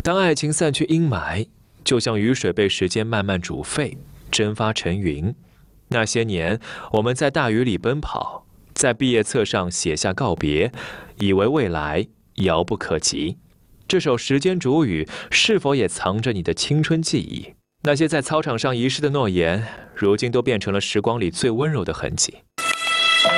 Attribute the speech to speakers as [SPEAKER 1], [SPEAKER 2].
[SPEAKER 1] 当爱情散去阴霾，就像雨水被时间慢慢煮沸，蒸发成云。那些年，我们在大雨里奔跑，在毕业册上写下告别，以为未来遥不可及。这首《时间煮雨》是否也藏着你的青春记忆？那些在操场上遗失的诺言，如今都变成了时光里最温柔的痕迹。